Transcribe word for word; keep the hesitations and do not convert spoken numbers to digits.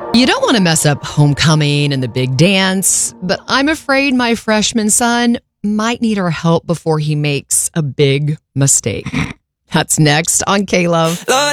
You don't want to mess up homecoming and the big dance, but I'm afraid my freshman son might need our help before he makes a big mistake. That's next on K-Love.